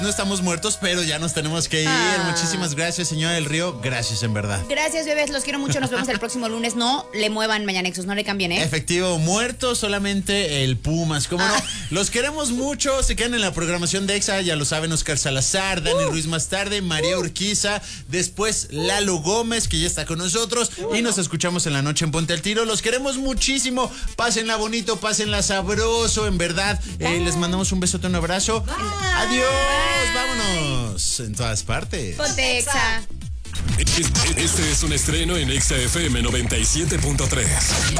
No estamos muertos, pero ya nos tenemos que ir. Muchísimas gracias, señora del Río. Gracias, en verdad. Gracias, bebés. Los quiero mucho. Nos vemos el próximo lunes. No le muevan, Mañanexos. No le cambien, ¿eh? Efectivo, muerto solamente el Pumas. ¿Cómo no? Los queremos mucho. Se quedan en la programación de Exa. Ya lo saben, Oscar Salazar, Dani Ruiz más tarde, María Urquiza. Después Lalo Gómez, que ya está con nosotros. Y nos escuchamos en la noche en Ponte al Tiro. Los queremos muchísimo. Pásenla bonito, pásenla sabroso. En verdad, les mandamos un besote, un abrazo. Adiós. Vámonos en todas partes. Ponte Exa. Este es un estreno en Exa FM 97.3.